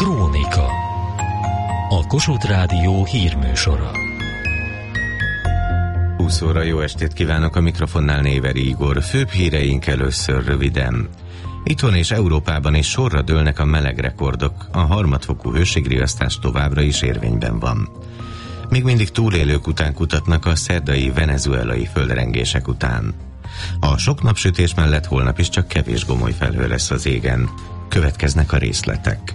Krónika. A Kossuth Rádió hírműsora. 20 óra, jó estét kívánok, a mikrofonnál Néveri Igor. Főbb híreink először röviden. Itthon és Európában is sorra dőlnek a melegrekordok, a harmadfokú hőségriasztás továbbra is érvényben van. Még mindig túlélők után kutatnak a szerdai venezuelai földrengések után. A sok napsütés mellett holnap is csak kevés gomoly felhő lesz az égen. Következnek a részletek.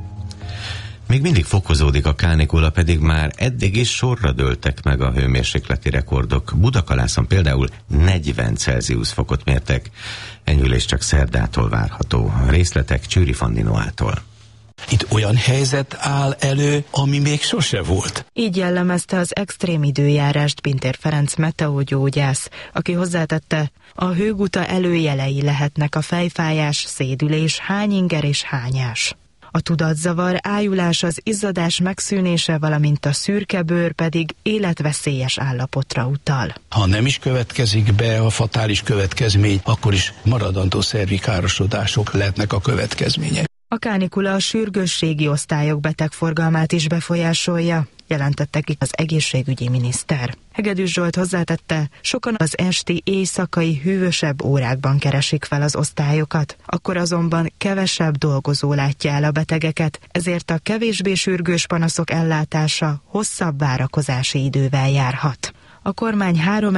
Még mindig fokozódik a kánikula, pedig már eddig is sorra dőltek meg a hőmérsékleti rekordok. Budakalászon például 40 Celsius fokot mértek. Enyhülés csak szerdától várható. Részletek Csőri Fanni Noától. Itt olyan helyzet áll elő, ami még sose volt. Így jellemezte az extrém időjárást Pintér Ferenc meteogyógyász, aki hozzátette, a hőguta előjelei lehetnek a fejfájás, szédülés, hányinger és hányás. A tudatzavar, ájulás, az izzadás megszűnése, valamint a szürke bőr pedig életveszélyes állapotra utal. Ha nem is következik be a fatális következmény, akkor is maradandó szervi károsodások lehetnek a következmények. A kánikula a sürgősségi osztályok betegforgalmát is befolyásolja, jelentette ki az egészségügyi miniszter. Hegedűs Zsolt hozzátette, sokan az esti, éjszakai hűvösebb órákban keresik fel az osztályokat, akkor azonban kevesebb dolgozó látja el a betegeket, ezért a kevésbé sürgős panaszok ellátása hosszabb várakozási idővel járhat. A kormány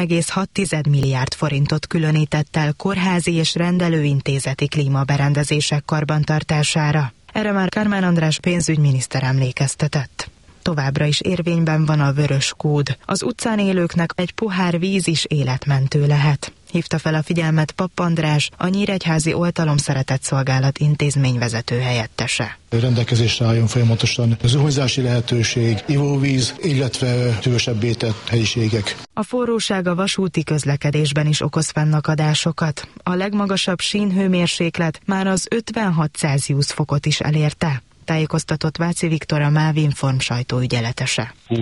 3,6 milliárd forintot különített el kórházi és rendelőintézeti klímaberendezések karbantartására. Erre már Kármán András pénzügyminiszter emlékeztetett. Továbbra is érvényben van a vörös kód. Az utcán élőknek egy pohár víz is életmentő lehet. Hívta fel a figyelmet Papp András, a Nyíregyházi Oltalom Szeretett Szolgálat intézményvezető helyettese. Rendelkezésre álljon folyamatosan zuhanyzási lehetőség, ivóvíz, illetve hűvösebbé tett helyiségek. A forróság a vasúti közlekedésben is okoz fennakadásokat. A legmagasabb sínhőmérséklet már az 56 Celsius fokot is elérte, tájékoztatott Váci Viktor, a MÁV Inform sajtóügyeletese. 20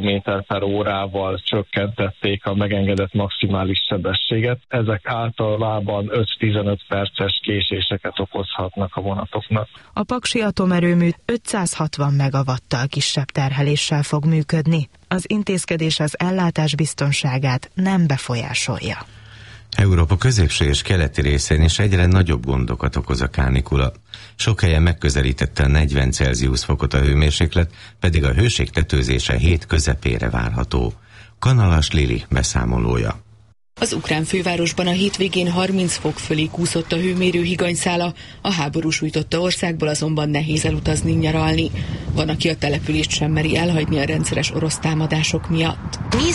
km/órával csökkentették a megengedett maximális sebességet. Ezek általában 5-15 perces késéseket okozhatnak a vonatoknak. A paksi atomerőmű 560 megawattal kisebb terheléssel fog működni. Az intézkedés az ellátás biztonságát nem befolyásolja. Európa középső és keleti részén is egyre nagyobb gondokat okoz a kánikula. Sok helyen megközelítette a 40 Celsius fokot a hőmérséklet, pedig a hőség tetőzése hét közepére várható. Kanalas Lili beszámolója. Az ukrán fővárosban a hétvégén 30 fok fölé kúszott a hőmérő higanyszála, a háború sújtotta országból azonban nehéz elutazni, nyaralni. Van, aki a települést sem meri elhagyni a rendszeres orosz támadások miatt.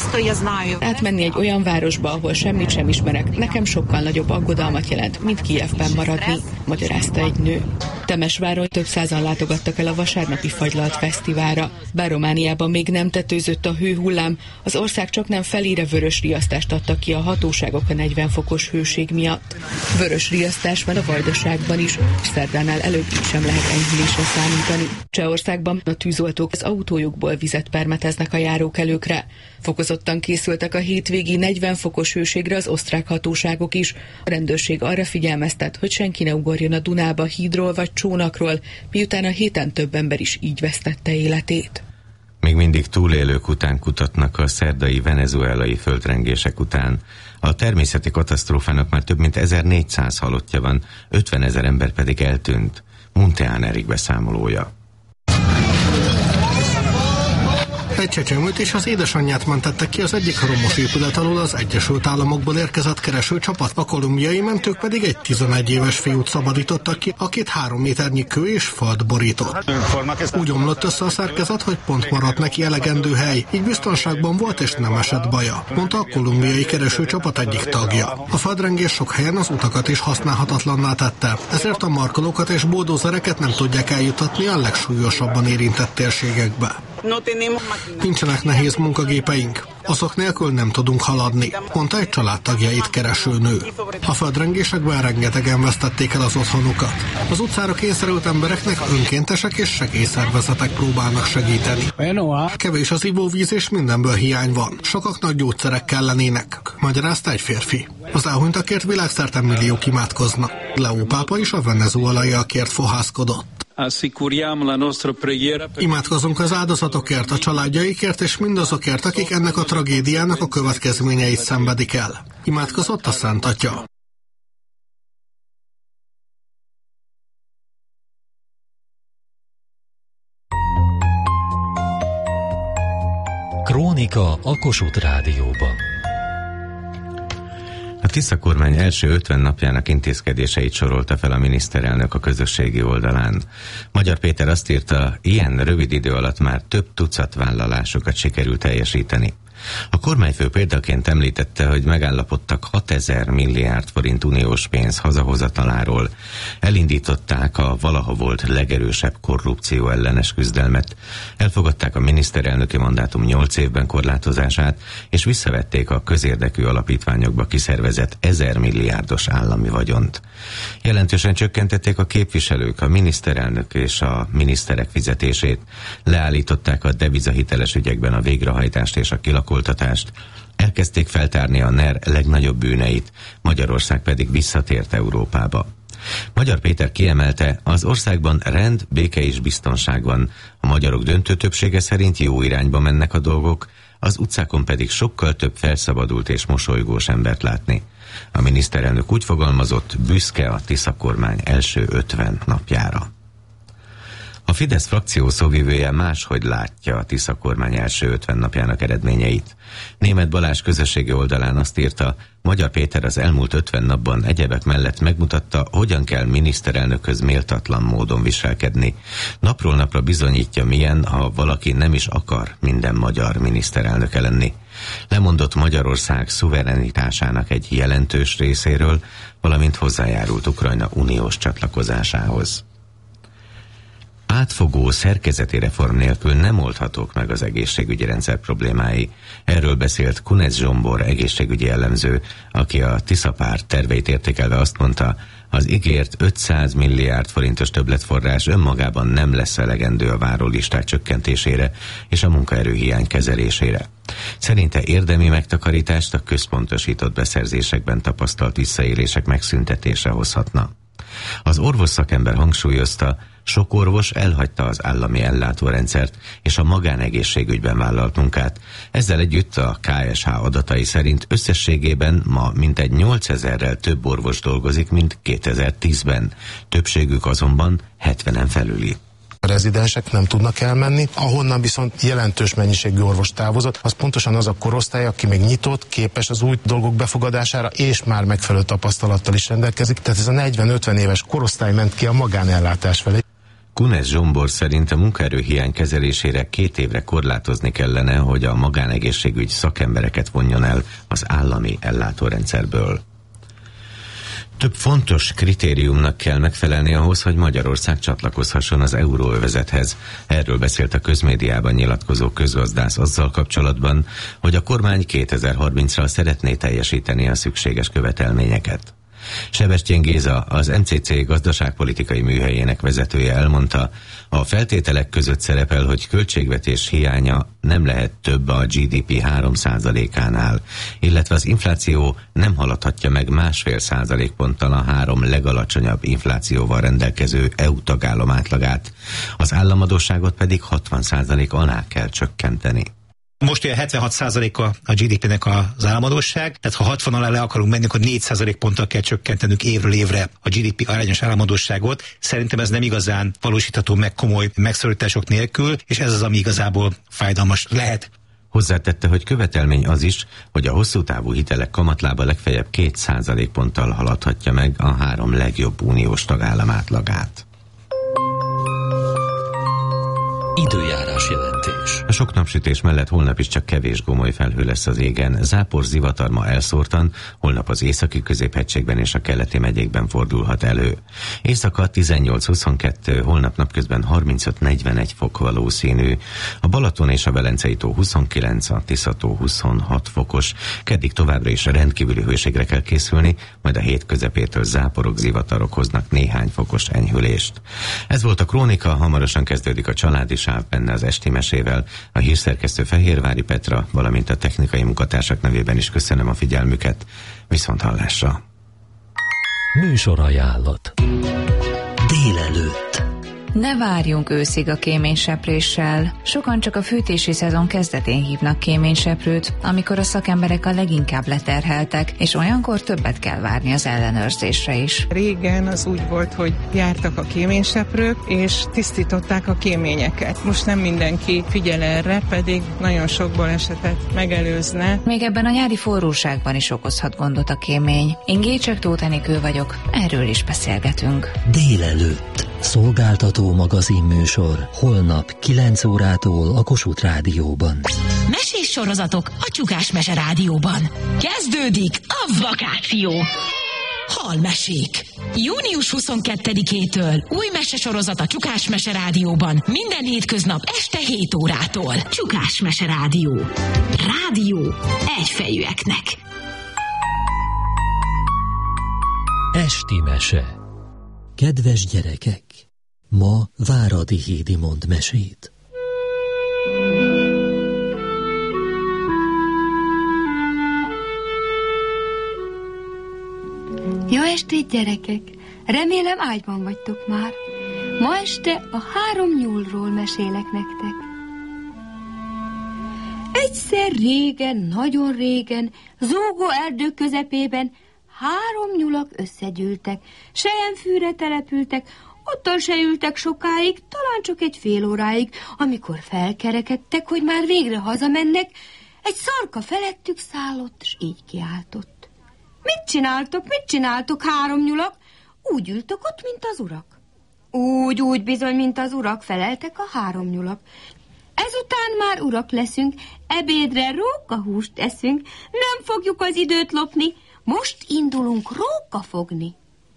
Átmenni egy olyan városba, ahol semmit sem ismerek, nekem sokkal nagyobb aggodalmat jelent, mint Kijevben maradni, magyarázta egy nő. Temesváron több százan látogattak el a vasárnapi fagylalt fesztiválra. Bár Romániában még nem tetőzött a hőhullám, az ország csaknem felére vörös riasztást adtak ki a hatóságok a 40 fokos hőség miatt. Vörös riasztás van a Vajdaságban is, szerdánál előbb így sem lehet enyhülésre számítani. Csehországban a tűzoltók az autójukból vizet permeteznek a járókelőkre. Fokozottan készültek a hétvégi 40 fokos hőségre az osztrák hatóságok is. A rendőrség arra figyelmeztet, hogy senki ne ugorjon a Dunába hídról vagy csónakról, miután a héten több ember is így vesztette életét. Még mindig túlélők után kutatnak a szerdai venezuelai földrengések után. A természeti katasztrófának már több mint 1400 halottja van, 50 000 ember pedig eltűnt. Munteán Erik beszámolója. Egy csecsemőt és az édesanyját mentettek ki az egyik romos épület alól az Egyesült Államokból érkezett keresőcsapat. A kolumbiai mentők pedig egy 11 éves fiút szabadítottak ki, akit 3 méternyi kő és falt borított. Úgy omlott össze a szerkezet, hogy pont maradt neki elegendő hely, így biztonságban volt és nem esett baja, mondta a kolumbiai keresőcsapat egyik tagja. A földrengés sok helyen az utakat is használhatatlanná tette, ezért a markolókat és buldózereket nem tudják eljutatni a legsúlyosabban érintett térségekbe. Nincsenek nehéz munkagépeink. Azok nélkül nem tudunk haladni, mondta egy családtagjait kereső nő. A földrengésekben rengetegen vesztették el az otthonukat. Az utcára kényszerült embereknek önkéntesek és segélyszervezetek próbálnak segíteni. Kevés az ivóvíz és mindenből hiány van. Sokaknak gyógyszerek kellenének, magyarázta egy férfi. Az elhunytakért világszerte milliók imádkoznak. Leó pápa is a venezuelaiakért fohászkodott. Imádkozunk az áldozatokért, a családjaikért és mindazokért, akik ennek a tragédiának a következményeit szenvedik el. Imádkozott a Szent Atya. Krónika a Kossuth Rádióban. A Tisza kormány első 50 napjának intézkedéseit sorolta fel a miniszterelnök a közösségi oldalán. Magyar Péter azt írta, ilyen rövid idő alatt már több tucat vállalásokat sikerült teljesíteni. A kormányfő példaként említette, hogy megállapodtak 6000 milliárd forint uniós pénz hazahozataláról, elindították a valaha volt legerősebb korrupció ellenes küzdelmet, elfogadták a miniszterelnöki mandátum 8 évben korlátozását, és visszavették a közérdekű alapítványokba kiszervezett 1000 milliárdos állami vagyont. Jelentősen csökkentették a képviselők, a miniszterelnök és a miniszterek fizetését, leállították a devizahiteles ügyekben a végrehajtást és a kilakoltatást, elkezdték feltárni a NER legnagyobb bűneit, Magyarország pedig visszatért Európába. Magyar Péter kiemelte, az országban rend, béke és biztonság van, a magyarok döntő többsége szerint jó irányba mennek a dolgok, az utcákon pedig sokkal több felszabadult és mosolygós embert látni. A miniszterelnök úgy fogalmazott, büszke a Tisza kormány első 50 napjára. A Fidesz frakció szóvivője máshogy látja a Tisza kormány első 50 napjának eredményeit. Németh Balázs közösségi oldalán azt írta, Magyar Péter az elmúlt 50 napban egyebek mellett megmutatta, hogyan kell miniszterelnökhöz méltatlan módon viselkedni. Napról napra bizonyítja, milyen, ha valaki nem is akar minden magyar miniszterelnöke lenni. Lemondott Magyarország szuverenitásának egy jelentős részéről, valamint hozzájárult Ukrajna uniós csatlakozásához. Átfogó szerkezeti reform nélkül nem oldhatók meg az egészségügyi rendszer problémái. Erről beszélt Kunec Zsombor egészségügyi elemző, aki a Tisza párt terveit értékelve azt mondta, az ígért 500 milliárd forintos többletforrás önmagában nem lesz elegendő a várólisták csökkentésére és a munkaerőhiány kezelésére. Szerinte érdemi megtakarítást a központosított beszerzésekben tapasztalt visszaélések megszüntetése hozhatna. Az orvos szakember hangsúlyozta, sok orvos elhagyta az állami ellátórendszert és a magánegészségügyben vállalt munkát. Ezzel együtt a KSH adatai szerint összességében ma mintegy 8000-rel több orvos dolgozik, mint 2010-ben. Többségük azonban 70-en felüli. A rezidensek nem tudnak elmenni, ahonnan viszont jelentős mennyiségű orvos távozott, az pontosan az a korosztály, aki még nyitott, képes az új dolgok befogadására, és már megfelelő tapasztalattal is rendelkezik. Tehát ez a 40-50 éves korosztály ment ki a magánellátás felé. Kunec Zsombor szerint a munkaerőhiány kezelésére 2 évre korlátozni kellene, hogy a magánegészségügy szakembereket vonjon el az állami ellátórendszerből. Több fontos kritériumnak kell megfelelni ahhoz, hogy Magyarország csatlakozhasson az euróövezethez. Erről beszélt a közmédiában nyilatkozó közgazdász azzal kapcsolatban, hogy a kormány 2030-ra szeretné teljesíteni a szükséges követelményeket. Sebestyén Géza, az MCC gazdaságpolitikai műhelyének vezetője elmondta, a feltételek között szerepel, hogy költségvetés hiánya nem lehet több a GDP 3%-ánál, illetve az infláció nem haladhatja meg 1,5 százalékponttal a 3 legalacsonyabb inflációval rendelkező EU tagállam átlagát, az államadósságot pedig 60% alá kell csökkenteni. Most ugye 76%-a a GDP-nek az államadósság, tehát ha 60 alá le akarunk menni, akkor 4% ponttal kell csökkentenünk évről évre a GDP arányos államadósságot. Szerintem ez nem igazán valósítható meg komoly megszorítások nélkül, és ez az, ami igazából fájdalmas lehet. Hozzátette, hogy követelmény az is, hogy a hosszú távú hitelek kamatlába legfeljebb 2% ponttal haladhatja meg a 3 legjobb uniós tagállam átlagát. Időjárás jelentés. A sok napsütés mellett holnap is csak kevés gomoly felhő lesz az égen. Zápor, zivatar ma elszórtan, holnap az északi középhegységben és a keleti megyékben fordulhat elő. Éjszaka 18-22, holnap napközben 35-41 fok valószínű. A Balaton és a Velencei tó 29, a Tisza tó 26 fokos. Keddig továbbra is rendkívüli hőségre kell készülni, majd a hét közepétől záporok, zivatarok hoznak néhány fokos enyhülést. Ez volt a Krónika, hamarosan kezdődik a Családi Sáv, benne az esti mesével. A hírszerkesztő Fehérvári Petra, valamint a technikai munkatársak nevében is köszönöm a figyelmüket. Viszonthallásra. Műsorajánlat. Délelőtt. Ne várjunk őszig a kéménysepréssel. Sokan csak a fűtési szezon kezdetén hívnak kéményseprőt, amikor a szakemberek a leginkább leterheltek, és olyankor többet kell várni az ellenőrzésre is. Régen az úgy volt, hogy jártak a kéményseprők, és tisztították a kéményeket. Most nem mindenki figyel erre, pedig nagyon sok balesetet megelőzne. Még ebben a nyári forróságban is okozhat gondot a kémény. Én Gécsek Tóth Enikő vagyok, erről is beszélgetünk. Délelőtt. Szolgáltató magazinműsor. Holnap 9 órától a Kossuth Rádióban. Mesés sorozatok a Csukás Mese Rádióban. Kezdődik a vakáció. Halmesék. Június 22-től új mesesorozat a Csukás Mese Rádióban. Minden hétköznap este 7 órától. Csukás Mese Rádió. Rádió egyfejűeknek. Esti mese. Kedves gyerekek, ma Váradi Hédi mond mesét. Jó estét, gyerekek! Remélem ágyban vagytok már. Ma este a 3 nyúlról mesélek nektek. Egyszer régen, nagyon régen, zúgó erdő közepében 3 nyulak összegyűltek, selyemfűre települtek, ottan se ültek sokáig, talán csak egy fél óráig, amikor felkerekedtek, hogy már végre hazamennek, egy szarka felettük szállott, s így kiáltott. Mit csináltok, 3 nyulak? Úgy ültök ott, mint az urak. Úgy bizony, mint az urak, feleltek a 3 nyulak. Ezután már urak leszünk, ebédre rókahúst eszünk, nem fogjuk az időt lopni, most indulunk róka fogni.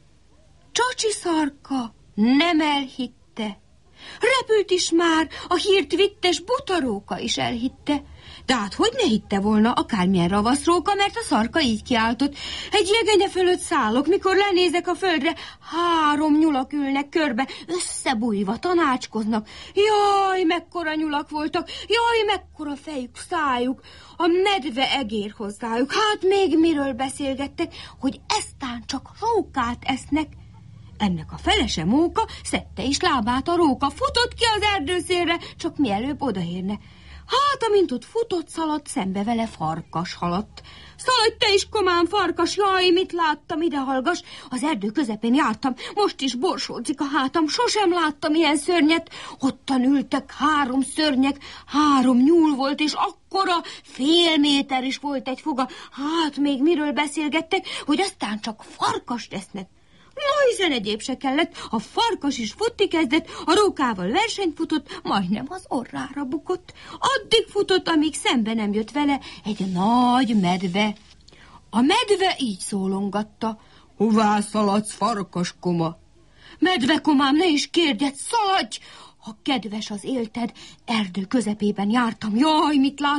Csacsi szarka nem elhitte. Repült is már, a hírt vittes buta róka is elhitte. De hát hogy ne hitte volna akármilyen ravasz róka, mert a szarka így kiáltott. Egy jegenye fölött szállok, mikor lenézek a földre, 3 nyulak ülnek körbe, összebújva tanácskoznak. Jaj, mekkora nyulak voltak, jaj, mekkora fejük, szájuk. A medve egér hozzájuk, hát még miről beszélgettek, hogy eztán csak rókát esznek. Ennek a felese Móka szedte is lábát a róka, futott ki az erdőszélre, csak mielőbb odaérne. Hát, amint ott futott, szaladt, szembe vele farkas haladt. Szaladj te is, komám, farkas, jaj, mit láttam, ide hallgass, az erdő közepén jártam, most is borsódzik a hátam, sosem láttam ilyen szörnyet. Ottan ültek 3 szörnyek, 3 nyúl volt, és akkora, fél méter is volt egy foga. Hát, még miről beszélgettek, hogy aztán csak farkast esznek. No, hiszen egyéb se kellett, a farkas is futni kezdett, a rókával versenyt futott, majdnem az orrára bukott. Addig futott, amíg szembe nem jött vele egy nagy medve. A medve így szólongatta: hová szaladsz, farkas koma? Medve komám, ne is kérdezz, szaladj! Ha kedves az élted, erdő közepében jártam, jaj,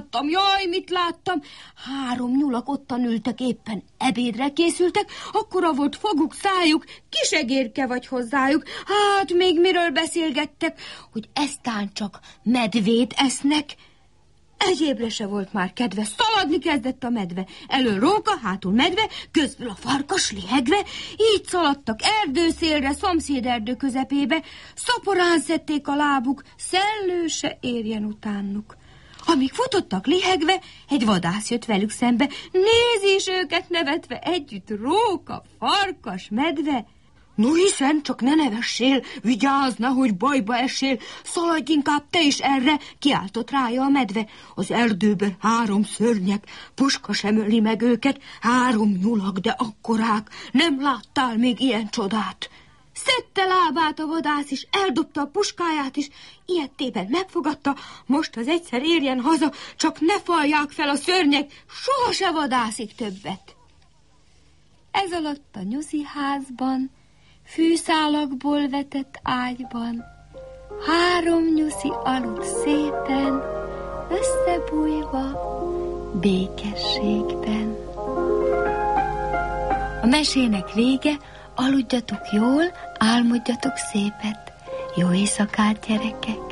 mit láttam. 3 nyulak ottan ültek, éppen ebédre készültek, akkora volt foguk, szájuk, kisegérke vagy hozzájuk. Hát még miről beszélgettek, hogy eztán csak medvét esznek. Egyébre se volt már kedve, szaladni kezdett a medve. Elől róka, hátul medve, közből a farkas lihegve, így szaladtak erdőszélre, szomszéderdő közepébe, szaporán szedték a lábuk, szellő se érjen utánuk. Amíg futottak lihegve, egy vadász jött velük szembe, nézi is őket nevetve együtt, róka, farkas, medve. No, hiszen csak ne nevessél, vigyázz, nehogy bajba essél, szaladj inkább te is erre, kiáltott rája a medve. Az erdőben 3 szörnyek, puska sem öli meg őket, 3 nyulak, de akkorák, nem láttál még ilyen csodát. Szedte lábát a vadász is, eldobta a puskáját is, ilyettében megfogadta, most az egyszer érjen haza, csak ne falják fel a szörnyek, soha se vadászik többet. Ez alatt a nyuszi házban, fűszálakból vetett ágyban 3 nyuszi aludt szépen, összebújva békességben. A mesének vége, aludjatok jól, álmodjatok szépet. Jó éjszakát, gyerekek!